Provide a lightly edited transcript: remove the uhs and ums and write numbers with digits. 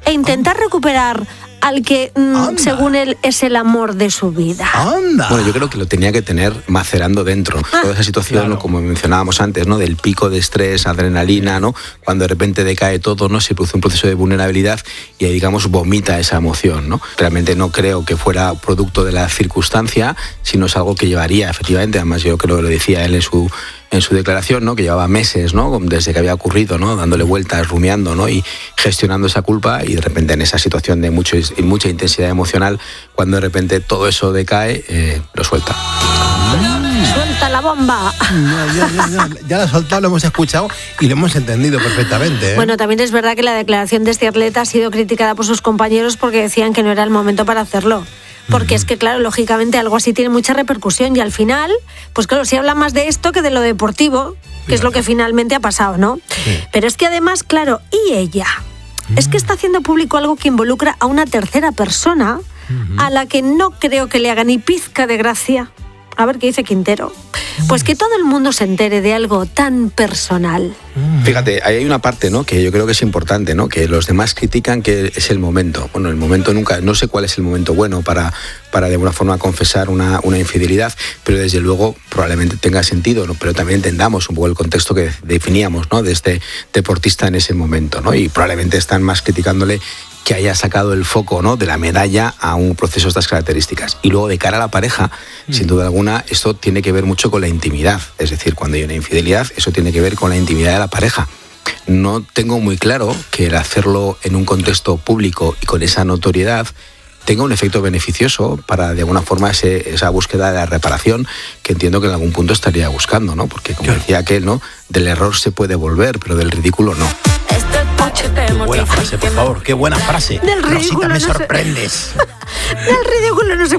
e intentar recuperar al que, según él, es el amor de su vida. ¡Anda! Bueno, yo creo que lo tenía que tener macerando dentro. Toda esa situación, claro. ¿no? Como mencionábamos antes, ¿no? Del pico de estrés, adrenalina, ¿no? Cuando de repente decae todo, ¿no? Se produce un proceso de vulnerabilidad y ahí, digamos, vomita esa emoción, ¿no? Realmente no creo que fuera producto de la circunstancia, sino es algo que llevaría, efectivamente, además yo creo que lo decía él en su declaración, ¿no? Que llevaba meses, ¿no? Desde que había ocurrido, ¿no? Dándole vueltas, rumiando, ¿no? Y gestionando esa culpa, y de repente en esa situación de mucha intensidad emocional, cuando de repente todo eso decae, lo suelta. ¡Suelta la bomba! Ya la ha soltado, lo hemos escuchado y lo hemos entendido perfectamente, ¿eh? Bueno, también es verdad que la declaración de este atleta ha sido criticada por sus compañeros porque decían que no era el momento para hacerlo. Porque es que, claro, lógicamente algo así tiene mucha repercusión y al final, pues claro, se habla más de esto que de lo deportivo, que es lo que finalmente ha pasado, ¿no? Sí. Pero es que además, claro, ¿y ella? Es que está haciendo público algo que involucra a una tercera persona a la que no creo que le haga ni pizca de gracia. A ver qué dice Quintero. Pues que todo el mundo se entere de algo tan personal. Fíjate, ahí hay una parte, ¿no? Que yo creo que es importante, ¿no? Que los demás critican que es el momento. Bueno, el momento nunca, no sé cuál es el momento bueno para de alguna forma confesar una infidelidad, pero desde luego probablemente tenga sentido, ¿no? Pero también entendamos un poco el contexto que definíamos, ¿no? De este deportista en ese momento, ¿no? Y probablemente están más criticándole que haya sacado el foco, ¿no? De la medalla a un proceso de estas características. Y luego, de cara a la pareja, sin duda alguna, esto tiene que ver mucho con la intimidad. Es decir, cuando hay una infidelidad, eso tiene que ver con la intimidad de la pareja. No tengo muy claro que el hacerlo en un contexto público y con esa notoriedad tenga un efecto beneficioso para, de alguna forma, esa búsqueda de la reparación que entiendo que en algún punto estaría buscando, ¿no? Porque, como decía aquel, ¿no? Del error se puede volver, pero del ridículo no. Qué buena frase, por favor, qué buena frase. Del ridículo Rosita, me no se- sorprendes. Del ridículo no se